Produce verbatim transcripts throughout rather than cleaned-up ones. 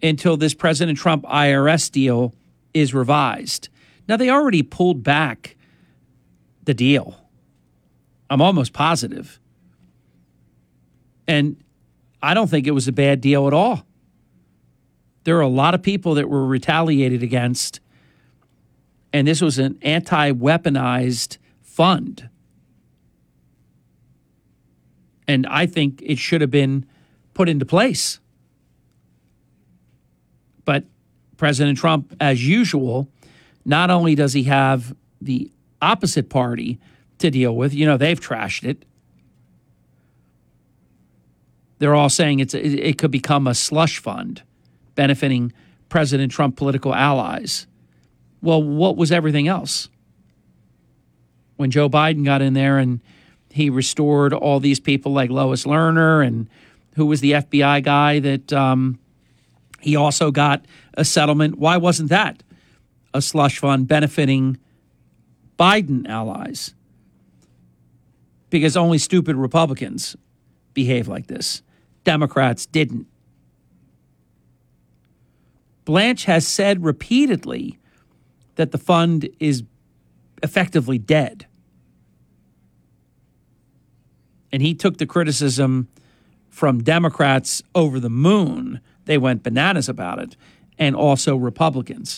until this President Trump I R S deal is revised. Now, they already pulled back the deal. I'm almost positive. And I don't think it was a bad deal at all. There are a lot of people that were retaliated against, and this was an anti-weaponized fund. And I think it should have been put into place. But President Trump, as usual, not only does he have the opposite party to deal with, you know, they've trashed it. They're all saying it's it could become a slush fund benefiting President Trump political allies. Well, what was everything else? When Joe Biden got in there and he restored all these people like Lois Lerner, and who was the F B I guy that um, he also got a settlement. Why wasn't that a slush fund benefiting Biden allies? Because only stupid Republicans behave like this. Democrats didn't. Blanche has said repeatedly that the fund is effectively dead. And he took the criticism from Democrats over the moon. They went bananas about it, and also Republicans.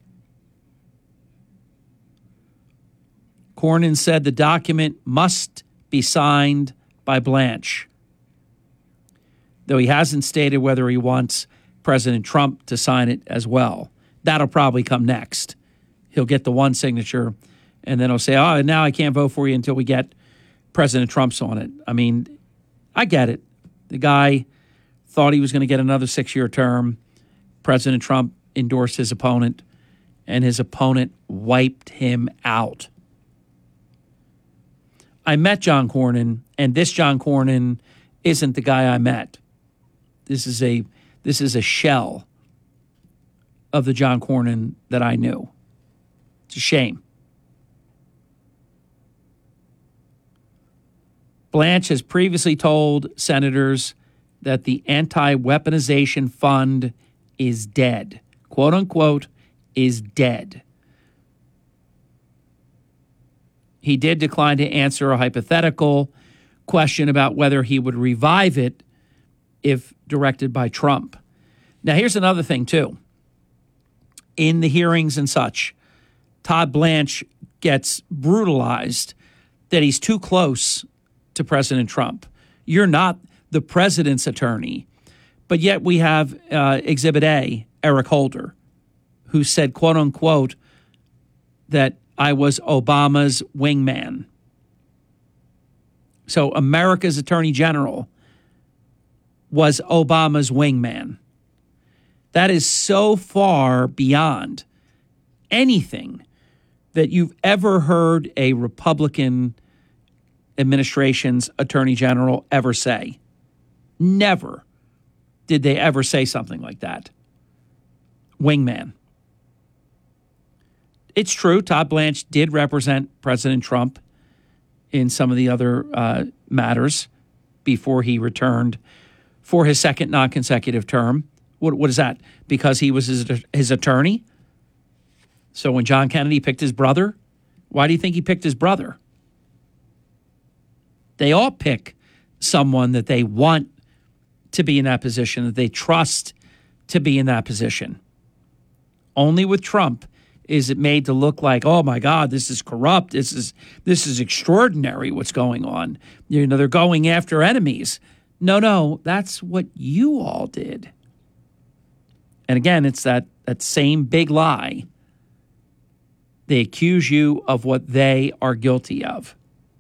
Cornyn said the document must be signed by Blanche, though he hasn't stated whether he wants President Trump to sign it as well. That'll probably come next. He'll get the one signature, and then he'll say, oh, now I can't vote for you until we get President Trump's on it. I mean, I get it. The guy thought he was going to get another six-year term. President Trump endorsed his opponent, and his opponent wiped him out. I met John Cornyn, and this John Cornyn isn't the guy I met. This is a this is a shell of the John Cornyn that I knew. It's a shame. Blanche has previously told senators that the anti-weaponization fund is dead. Quote unquote, is dead. He did decline to answer a hypothetical question about whether he would revive it if directed by Trump. Now, here's another thing, too. In the hearings and such, Todd Blanche gets brutalized that he's too close to President Trump. You're not the president's attorney. But yet we have uh, Exhibit A, Eric Holder, who said, quote unquote, that I was Obama's wingman. So America's Attorney General was Obama's wingman. That is so far beyond anything that you've ever heard a Republican administration's Attorney General ever say. Never did they ever say something like that. Wingman. It's true, Todd Blanche did represent President Trump in some of the other uh, matters before he returned for his second non-consecutive term. What, what is that? Because he was his, his attorney? So when John Kennedy picked his brother, why do you think he picked his brother? They all pick someone that they want to be in that position, that they trust to be in that position. Only with Trump is it made to look like, oh my God, this is corrupt. This is this is extraordinary what's going on. You know, they're going after enemies. No, no, that's what you all did. And again, it's that that same big lie. They accuse you of what they are guilty of.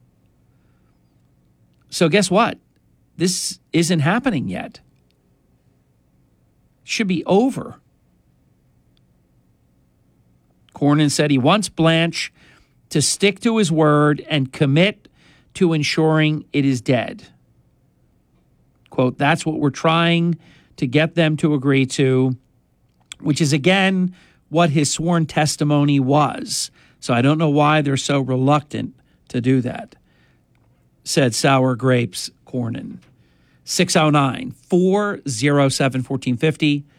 So guess what? This isn't happening yet. Should be over. Cornyn said he wants Blanche to stick to his word and commit to ensuring it is dead. Quote, that's what we're trying to get them to agree to, which is, again, what his sworn testimony was. So I don't know why they're so reluctant to do that, said Sour Grapes Cornyn. six oh nine, four oh seven, one four five oh